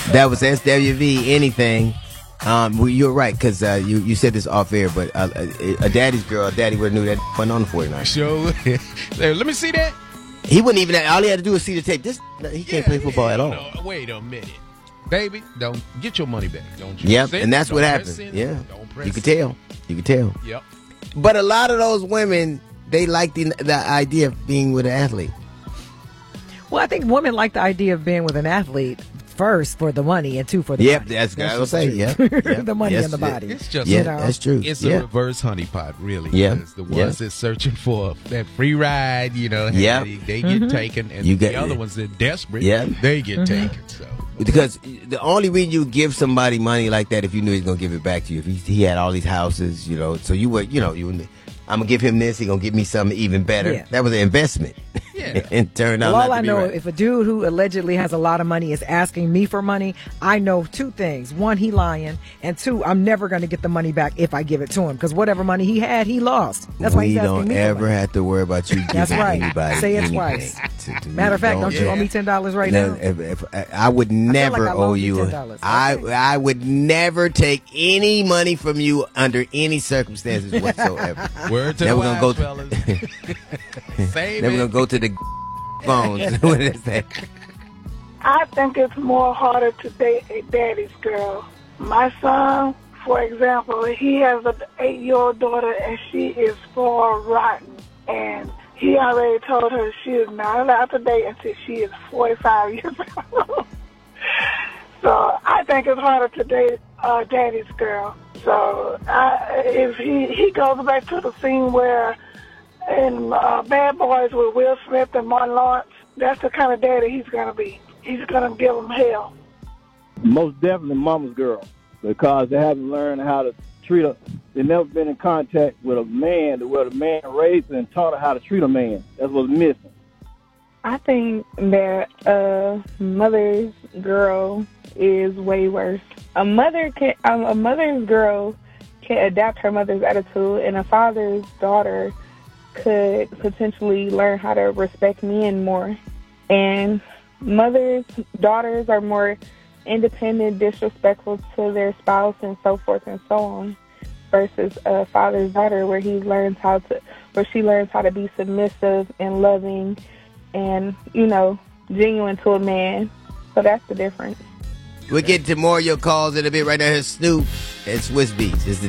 That was SWV. Anything. Well, you're right, because you said this off air, but a daddy's girl, a daddy would have knew that wasn't on the 49ers. Sure. Let me see that. He wouldn't even. All he had to do was see the tape. He can't play football at all. No, wait a minute, baby. Don't get your money back. Don't you? Yep, and that's what happened. Yeah, you could tell. You could tell. Yep. But a lot of those women, they like the idea of being with an athlete. Well, I think women like the idea of being with an athlete. First for the money and two for the money. That's what I was saying. Yep. The money and the body. It's just that's true. It's a reverse honeypot, really. Yeah. The ones that's searching for that free ride, they get taken, and the other ones that are desperate, they get taken. So because the only reason you give somebody money like that if you knew he's gonna give it back to you. If he had all these houses, so you would, I'm gonna give him this. He's gonna give me something even better. Yeah. That was an investment. Yeah. And turned out. Well, all I know, right. If a dude who allegedly has a lot of money is asking me for money, I know two things: one, he lying, and two, I'm never gonna get the money back if I give it to him, because whatever money he had, he lost. That's why he's asking me. We don't ever have to worry about you giving anybody. Say it twice. Matter of fact, don't you owe me $10 right now? If I would never owe you. $10. I would never take any money from you under any circumstances whatsoever. Word to the wise, fellas. Then we're gonna go to the phones. What is that? I think it's more harder to date a daddy's girl. My son, for example, he has an 8-year-old daughter, and she is far rotten. And he already told her she is not allowed to date until she is 45 years old. So I think it's harder to date a daddy's girl. So if he goes back to the scene where in Bad Boys with Will Smith and Martin Lawrence, that's the kind of daddy he's going to be. He's going to give them hell. Most definitely mama's girl, because they haven't learned how to treat her. They've never been in contact with a man where the man raised her and taught her how to treat a man. That's what's missing. I think that a mother's girl is way worse. A mother's girl can adapt her mother's attitude, and a father's daughter could potentially learn how to respect men more. And mothers' daughters are more independent, disrespectful to their spouse, and so forth and so on, versus a father's daughter where she learns how to be submissive and loving and, genuine to a man. So that's the difference. We'll get to more of your calls in a bit. Right now, here's Snoop and Swiss Beats. It's the